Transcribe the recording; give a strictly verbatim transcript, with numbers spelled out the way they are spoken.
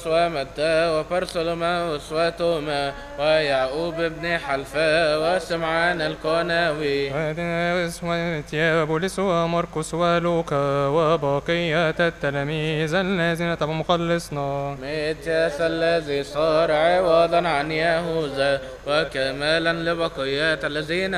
ومتى وبرسلماوس وتوما ويعقوب بن حلفا وسمعان القناوي وتناوس ومتيا بولس ومرقس ولوكا وبقية التلاميذ الذين تبعوا مخلصنا. متياس الذي صار عوضا عن يهوذا وكمالا لبقية الذين